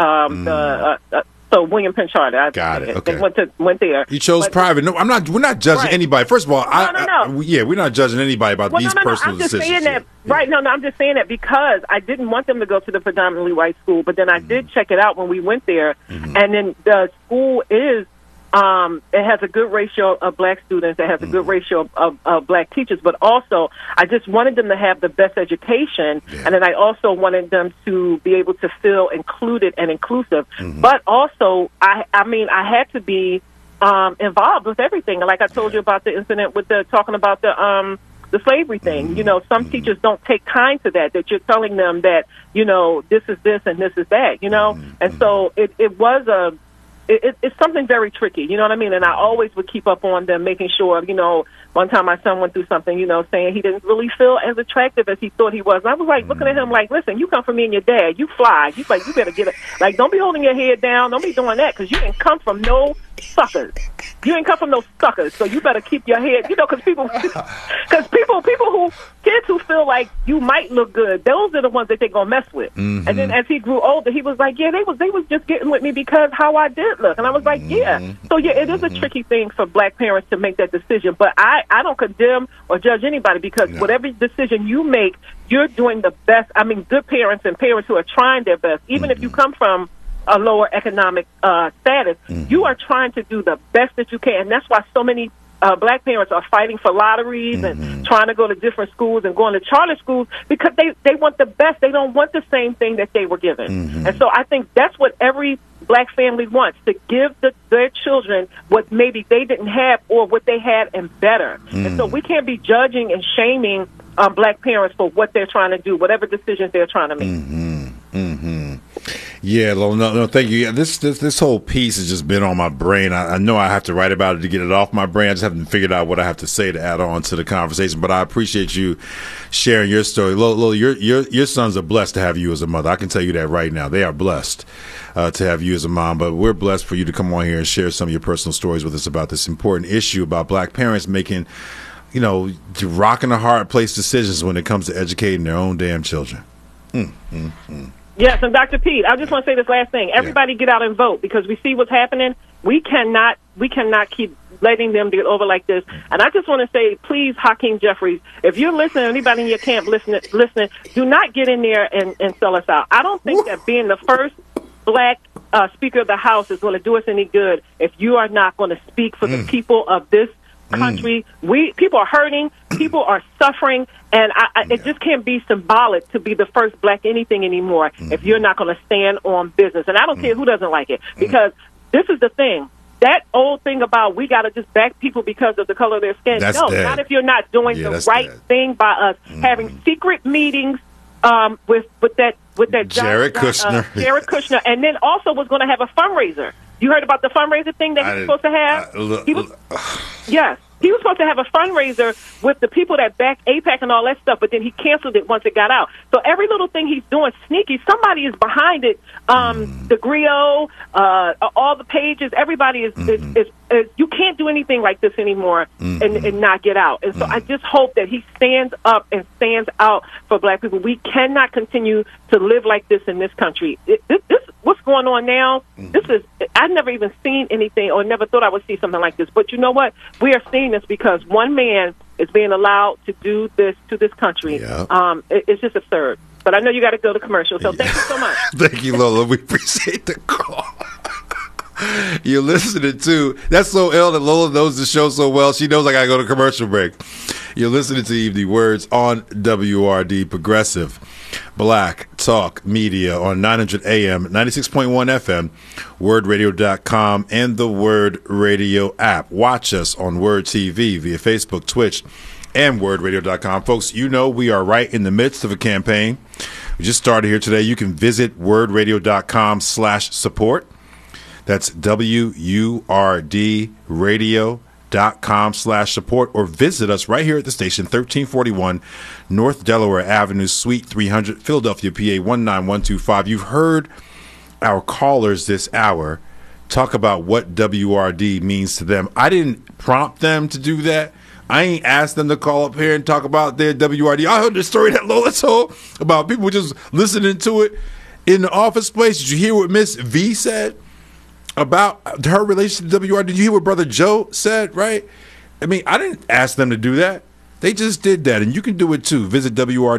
so William Penn Charter. Got it. Okay. They went there. You chose private. No, we're not judging anybody. First of all, we're not judging anybody about these personal decisions. I'm just saying that. Right? No, I'm just saying that because I didn't want them to go to the predominantly white school, but then I did check it out when we went there, and then the school is. It has a good ratio of black students. It has a good ratio of black teachers. But also, I just wanted them to have the best education, and then I also wanted them to be able to feel included and inclusive. But also, I had to be involved with everything. Like I told you about the incident with talking about the slavery thing. Some teachers don't take kind to that you're telling them that, this is this and this is that, And so it was it's something very tricky, you know what I mean? And I always would keep up on them, making sure, one time my son went through something, saying he didn't really feel as attractive as he thought he was. And I was like, looking at him like, listen, you come from me and your dad, you fly. You better get it. Like, don't be holding your head down. Don't be doing that, because you didn't come from no suckers. You ain't come from no suckers, so you better keep your head, because people kids who feel like you might look good, those are the ones that they're gonna mess with. And then as he grew older, he was like, they was just getting with me because how I did look. And I was like, So it is a tricky thing for black parents to make that decision. But I don't condemn or judge anybody, because whatever decision you make, you're doing the best. I mean, good parents and parents who are trying their best, even if you come from a lower economic status, you are trying to do the best that you can. And that's why so many black parents are fighting for lotteries and trying to go to different schools and going to charter schools, because they want the best. They don't want the same thing that they were given. And so I think that's what every black family wants, to give their children what maybe they didn't have or what they had and better. And so we can't be judging and shaming black parents for what they're trying to do, whatever decisions they're trying to make. Yeah, no, thank you. Yeah, this whole piece has just been on my brain. I know I have to write about it to get it off my brain. I just haven't figured out what I have to say to add on to the conversation. But I appreciate you sharing your story. Lola, your sons are blessed to have you as a mother. I can tell you that right now. They are blessed to have you as a mom. But we're blessed for you to come on here and share some of your personal stories with us about this important issue about black parents making, rock and a hard place decisions when it comes to educating their own damn children. Yes, and Dr. Pete, I just want to say this last thing. Everybody get out and vote, because we see what's happening. We cannot keep letting them get over like this. And I just want to say, please, Hakeem Jeffries, if you're listening, anybody in your camp listening, do not get in there and sell us out. I don't think that being the first black Speaker of the House is going to do us any good if you are not going to speak for the people of this country. People are hurting, people are suffering, and it just can't be symbolic to be the first black anything anymore if you're not going to stand on business. And I don't care who doesn't like it, because this is the thing. That old thing about we got to just back people because of the color of their skin. That's no, dead. not if you're not doing the right thing by us. Having secret meetings with that Jared Kushner. Jared Kushner, and then also was going to have a fundraiser. You heard about the fundraiser thing that he was supposed to have? Yes. He was supposed to have a fundraiser with the people that back AIPAC and all that stuff, but then he canceled it once it got out. So every little thing he's doing sneaky, somebody is behind it. The Griot, all the pages, everybody is you can't do anything like this anymore and not get out. And so I just hope that he stands up and stands out for black people. We cannot continue to live like this in this country. This what's going on now, I've never even seen anything or never thought I would see something like this. But you know what? We are seeing this because one man is being allowed to do this to this country. Yeah. It's just absurd. But I know you got to go to commercial, so thank you so much. Thank you, Lola. We appreciate the call. You're listening to, that's so ill that Lola knows the show so well. She knows I got to go to commercial break. You're listening to Evening Words on WRD Progressive Black Talk Media on 900 AM, 96.1 FM, wordradio.com, and the Word Radio app. Watch us on Word TV via Facebook, Twitch, and wordradio.com. Folks, you know we are right in the midst of a campaign. We just started here today. You can visit wordradio.com/support. That's WURDradio.com/support, or visit us right here at the station, 1341 North Delaware Avenue, Suite 300, Philadelphia, PA 19125. You've heard our callers this hour talk about what WRD means to them. I didn't prompt them to do that. I ain't asked them to call up here and talk about their WRD. I heard the story that Lola told about people just listening to it in the office space. Did you hear what Miss V said about her relationship to WRD? Did you hear what Brother Joe said, right? I mean, I didn't ask them to do that. They just did that, and you can do it too. Visit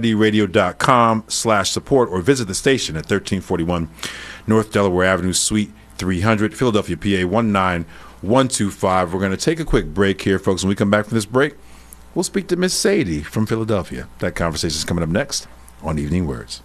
WRDradio.com/support or visit the station at 1341 North Delaware Avenue, Suite 300, Philadelphia, PA 19125. We're going to take a quick break here, folks. When we come back from this break, we'll speak to Miss Sadie from Philadelphia. That conversation is coming up next on Evening Words.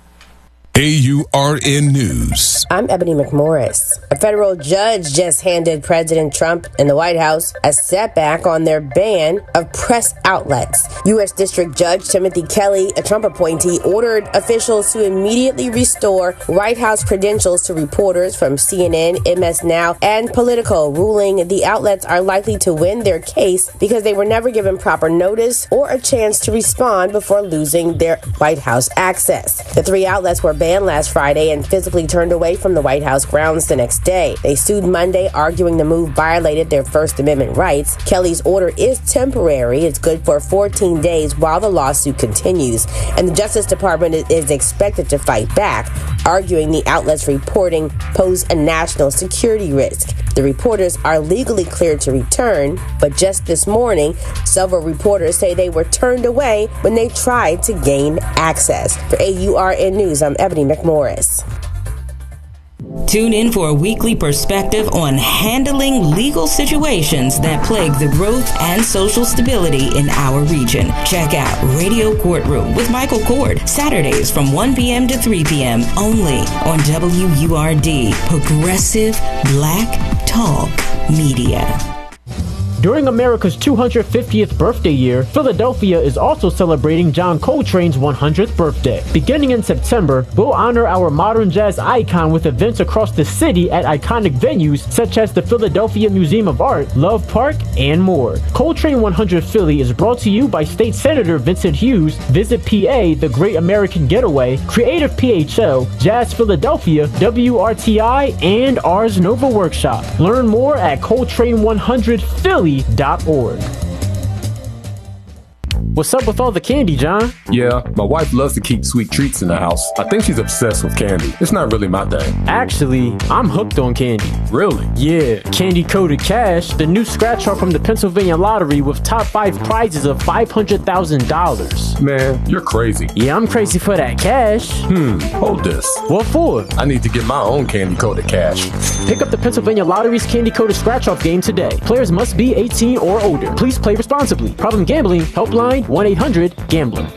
AURN News. I'm Ebony McMorris. A federal judge just handed President Trump and the White House a setback on their ban of press outlets. U.S. District Judge Timothy Kelly, a Trump appointee, ordered officials to immediately restore White House credentials to reporters from CNN, MS Now, and Politico, ruling the outlets are likely to win their case because they were never given proper notice or a chance to respond before losing their White House access. The three outlets were banned last Friday and physically turned away from the White House grounds the next day. They sued Monday, arguing the move violated their First Amendment rights. Kelly's order is temporary. It's good for 14 days while the lawsuit continues, and the Justice Department is expected to fight back, arguing the outlets' reporting pose a national security risk. The reporters are legally cleared to return, but just this morning, several reporters say they were turned away when they tried to gain access. For AURN News, I'm Ebony McMorris. Tune in for a weekly perspective on handling legal situations that plague the growth and social stability in our region. Check out Radio Courtroom with Michael Cord, Saturdays from 1 p.m. to 3 p.m. only on WURD, Progressive Black Talk Media. During America's 250th birthday year, Philadelphia is also celebrating John Coltrane's 100th birthday. Beginning in September, we'll honor our modern jazz icon with events across the city at iconic venues such as the Philadelphia Museum of Art, Love Park, and more. Coltrane 100 Philly is brought to you by State Senator Vincent Hughes, Visit PA, The Great American Getaway, Creative PHL, Jazz Philadelphia, WRTI, and Ars Nova Workshop. Learn more at Coltrane100Philly.org. What's up with all the candy, John? Yeah, my wife loves to keep sweet treats in the house. I think she's obsessed with candy. It's not really my thing. Actually, I'm hooked on candy. Really? Yeah, Candy Coated Cash, the new scratch off from the Pennsylvania Lottery with top 5 prizes of $500,000. Man, you're crazy. Yeah, I'm crazy for that cash. Hold this. What for? I need to get my own Candy Coated Cash. Pick up the Pennsylvania Lottery's Candy Coated Scratch Off game today. Players must be 18 or older. Please play responsibly. Problem gambling, helpline 1-800-GAMBLER.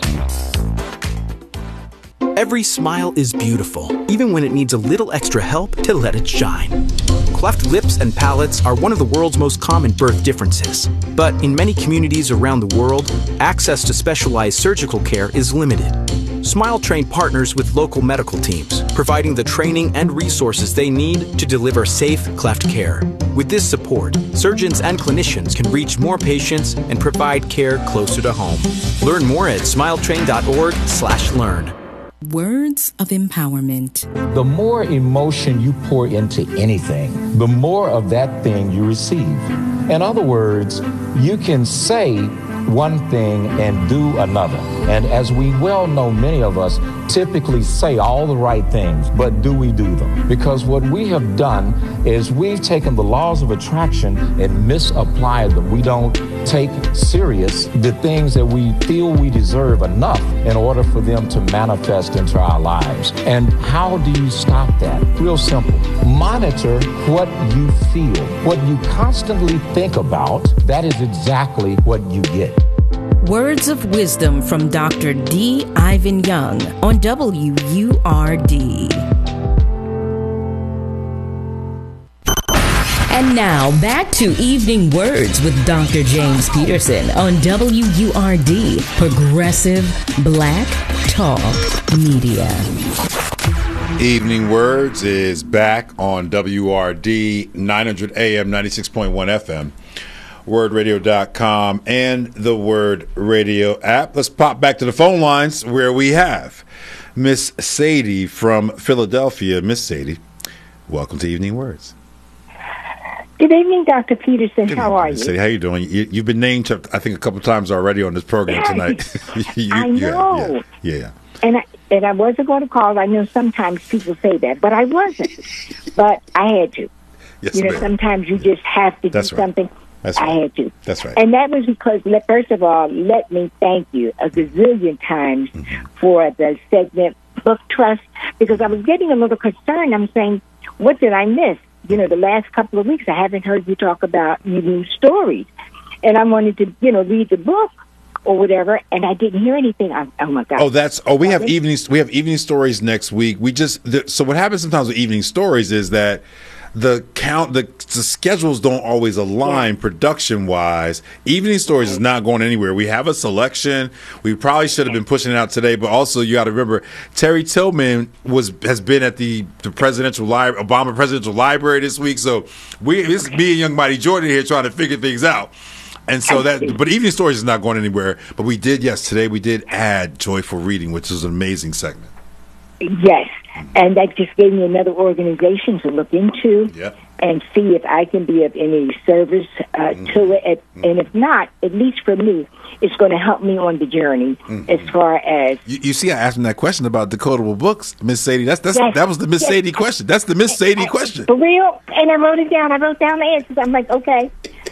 Every smile is beautiful, even when it needs a little extra help to let it shine. Cleft lips and palates are one of the world's most common birth differences. But in many communities around the world, access to specialized surgical care is limited. Smile Train partners with local medical teams, providing the training and resources they need to deliver safe cleft care. With this support, surgeons and clinicians can reach more patients and provide care closer to home. Learn more at smiletrain.org/learn. Words of empowerment. The more emotion you pour into anything, the more of that thing you receive. In other words, you can say one thing and do another. And as we well know, many of us typically say all the right things, but do we do them? Because what we have done is we've taken the laws of attraction and misapplied them. We don't take serious the things that we feel we deserve enough in order for them to manifest into our lives. And how do you stop that? Real simple. Monitor what you feel. What you constantly think about, that is exactly what you get. Words of wisdom from Dr. D. Ivan Young on WURD. And now back to Evening Words with Dr. James Peterson on WURD, Progressive Black Talk Media. Evening Words is back on WRD 900 AM 96.1 FM, wordradio.com, and the Word Radio app. Let's pop back to the phone lines where we have Miss Sadie from Philadelphia. Miss Sadie, welcome to Evening Words. Good evening, Dr. Peterson. How are you? Sadie, how you doing? You've been named, I think, a couple times already on this program tonight. I know. Yeah. And I wasn't going to call. I know sometimes people say that, but I wasn't. But I had to. Yes, ma'am. Sometimes you just have to do something. That's right. I had to. That's right. And that was because, first of all, let me thank you a gazillion times for the segment Book Trust, because I was getting a little concerned. I'm saying, what did I miss? The last couple of weeks, I haven't heard you talk about your new stories. And I wanted to, read the book or whatever, and I didn't hear anything. Oh my God! We have evening stories next week. So what happens sometimes with evening stories is that the schedules don't always align production wise. Evening stories is not going anywhere. We have a selection. We probably should have been pushing it out today, but also you got to remember Terry Tillman has been at the Obama Presidential Library this week. So it's me and young Mighty Jordan here trying to figure things out. And so but Evening Stories is not going anywhere. But today we did add Joyful Reading, which is an amazing segment. Yes. And that just gave me another organization to look into and see if I can be of any service to it. And if not, at least for me, it's going to help me on the journey as far as... You see, I asked him that question about decodable books, Miss Sadie. That was the Miss Sadie question. That's the Miss Sadie question. For real? And I wrote it down. I wrote down the answers. I'm like, okay.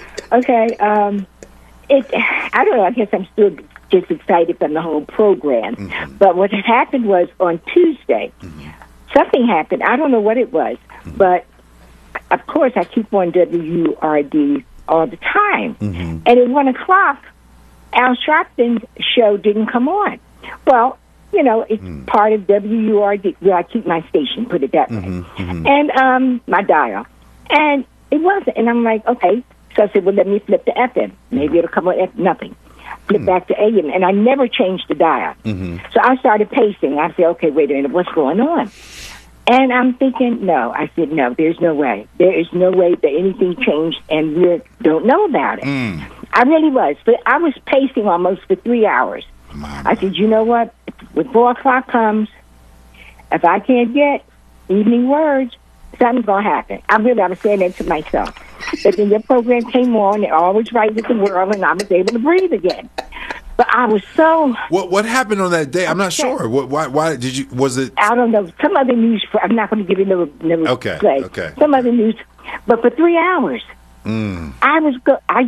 I don't know. I guess I'm still just excited from the whole program. But what had happened was on Tuesday, something happened. I don't know what it was, but of course I keep on WURD all the time. And at 1 o'clock, Al Sharpton's show didn't come on. Well, it's part of WURD. Well, I keep my station, put it that way, and my dial, and it wasn't. And I'm like, okay. So I said, well, let me flip to FM. Maybe it'll come on FM. Nothing. Flip back to AM. And I never changed the dial. So I started pacing. I said, okay, wait a minute, what's going on? And I'm thinking, no. I said, no, there's no way. There is no way that anything changed and we don't know about it. I really was. But I was pacing almost for 3 hours. I said, you know what? When 4 o'clock comes, if I can't get Evening Words, something's going to happen. I was saying that to myself. But then your program came on, and always right with the world, and I was able to breathe again. But I was so... What happened on that day? I'm not sure. Why did you... Was it... I don't know. Some other news... I'm not going to give you no okay, play. Okay. Some other news. But for 3 hours, I was...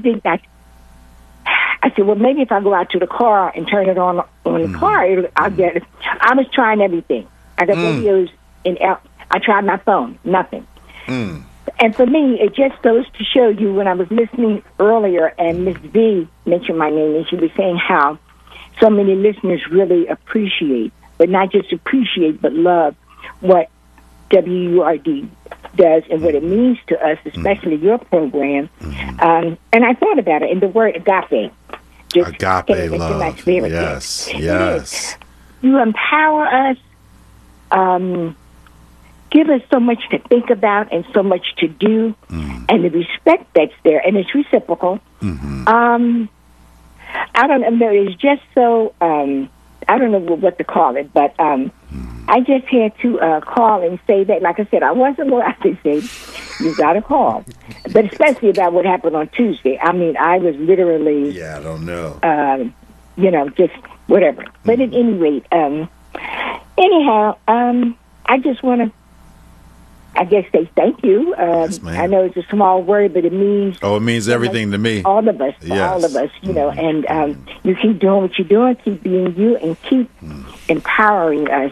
I said, well, maybe if I go out to the car and turn it on the car, I'll get it. I was trying everything. I got videos and I tried my phone. Nothing. And for me, it just goes to show you when I was listening earlier and Miss V mentioned my name and she was saying how so many listeners really appreciate, but not just appreciate, but love what WURD does and what it means to us, especially your program. And I thought about it, and the word agape just agape came love. into my spirit. Yes. You empower us. Give us so much to think about and so much to do, and the respect that's there, and it's reciprocal. I don't know. It's just so. I don't know what to call it, but I just had to call and say that. Like I said, I wasn't allowed to say you got to call, but especially about what happened on Tuesday. I mean, I was literally. Yeah, I don't know. Just whatever. But at any rate, anyhow, I just want to, I guess, say thank you. Yes, ma'am. I know it's a small word, but it means... Oh, it means everything to me. All of us, Yes. all of us, you know. And you keep doing what you're doing, keep being you, and keep empowering us.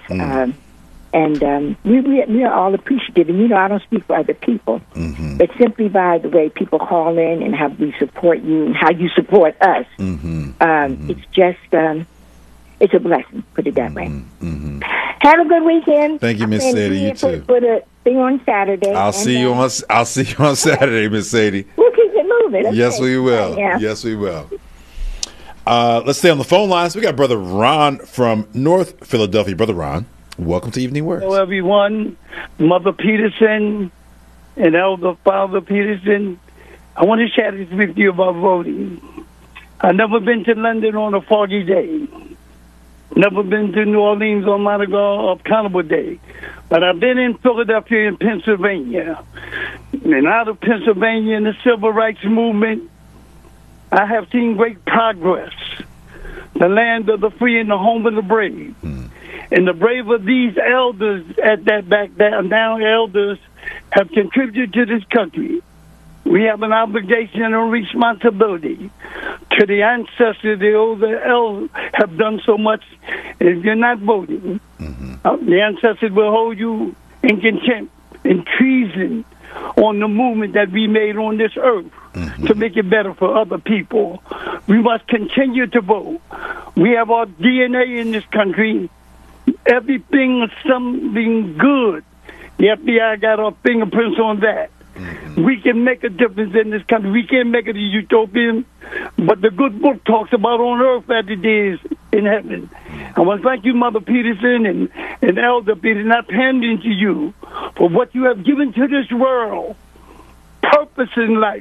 And we are all appreciative. And, you know, I don't speak for other people, but simply by the way people call in and how we support you and how you support us, it's just, it's a blessing, put it that way. Have a good weekend. Thank you, Miss Sadie. You too. Put a thing on Saturday. I'll see you on Saturday, Miss Sadie. We'll keep it moving. Okay. Yes, we will. Yeah. Yes, we will. Let's stay on the phone lines. We got Brother Ron from North Philadelphia. Brother Ron, welcome to Evening Words. Hello, everyone. Mother Peterson and Elder Father Peterson. I want to chat with you about voting. I've never been to London on a foggy day. Never been to New Orleans on Mardi Gras or Carnival Day. But I've been in Philadelphia and Pennsylvania. And out of Pennsylvania in the Civil Rights Movement, I have seen great progress. The land of the free and the home of the brave. And the brave of these elders at that back there, now elders, have contributed to this country. We have an obligation and a responsibility to the ancestors. The older elders have done so much. If you're not voting, the ancestors will hold you in contempt and treason on the movement that we made on this earth to make it better for other people. We must continue to vote. We have our DNA in this country. Everything, something good. The FBI got our fingerprints on that. We can make a difference in this country. We can't make it a utopian, but the good book talks about on earth as it is in heaven. I want to thank you, Mother Peterson and Elder Peterson, not handing to you for what you have given to this world, purpose in life.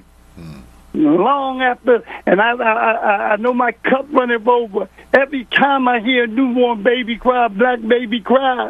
Long after, and I know my cup running over. Every time I hear a newborn baby cry, black baby cry,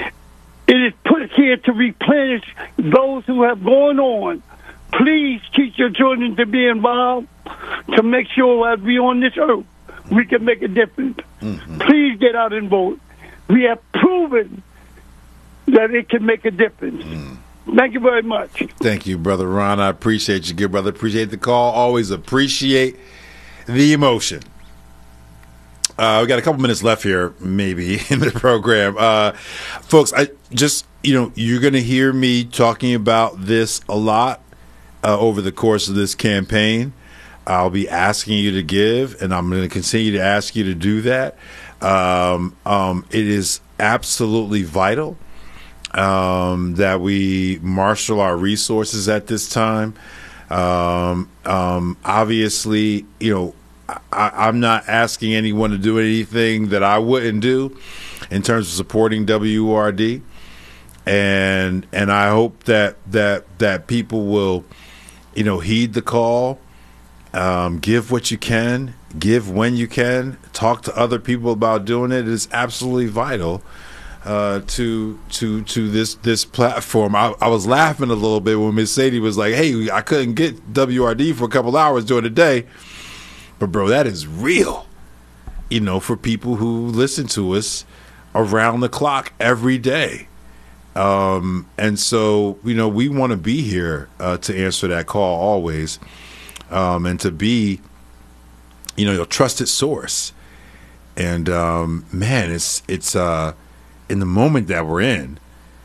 it is put here to replenish those who have gone on. Please teach your children to be involved, to make sure as we on this earth, we can make a difference. Please get out and vote. We have proven that it can make a difference. Thank you very much. Thank you, Brother Ron. I appreciate you, good brother. Appreciate the call. Always appreciate the emotion. We got a couple minutes left here, maybe, in the program. Folks, I just, you're going to hear me talking about this a lot over the course of this campaign. I'll be asking you to give, and I'm going to continue to ask you to do that. It is absolutely vital that we marshal our resources at this time. Obviously, I'm not asking anyone to do anything that I wouldn't do in terms of supporting WURD, and I hope that people will, heed the call, give what you can, give when you can, talk to other people about doing it. It is absolutely vital to this platform. I was laughing a little bit when Miss Sadie was like, "Hey, I couldn't get WRD for a couple hours during the day." But, bro, that is real, for people who listen to us around the clock every day. And so, we want to be here to answer that call always, and to be, your trusted source. And, man, it's in the moment that we're in,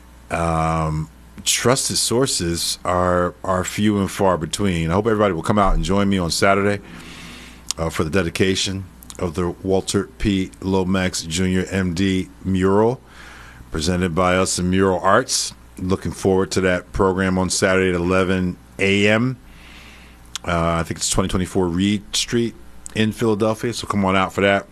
trusted sources are few and far between. I hope everybody will come out and join me on Saturday for the dedication of the Walter P. Lomax Jr. MD mural presented by us in Mural Arts. Looking forward to that program on Saturday at 11 a.m. I think it's 2024 Reed Street in Philadelphia, so come on out for that.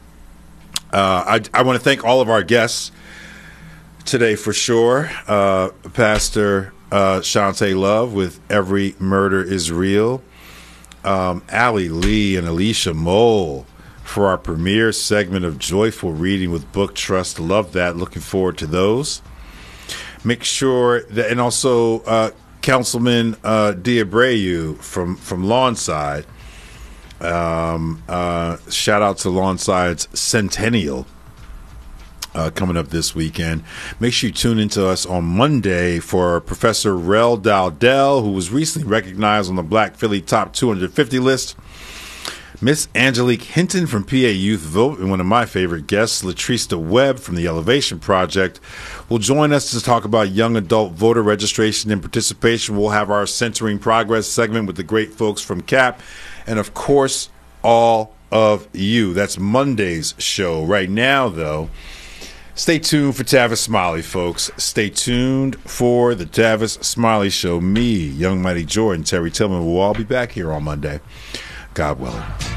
I want to thank all of our guests today for sure. Pastor Shantae Love with Every Murder is Real. Allie Lee and Alicia Mole for our premiere segment of Joyful Reading with Book Trust. Love that. Looking forward to those. Make sure that, and also Councilman Diabreu from Lawnside. Shout out to Lawnside's centennial coming up this weekend. Make sure you tune into us on Monday for Professor Rel Dowdell, who was recently recognized on the Black Philly Top 250 list. Miss Angelique Hinton from PA Youth Vote, and one of my favorite guests, Latrista Webb from the Elevation Project, will join us to talk about young adult voter registration and participation. We'll have our Centering Progress segment with the great folks from CAP, and of course, all of you. That's Monday's show. Right now, though, stay tuned for Tavis Smiley, folks. Stay tuned for the Tavis Smiley Show. Me, Young Mighty Jordan, Terry Tillman will all be back here on Monday. God willing.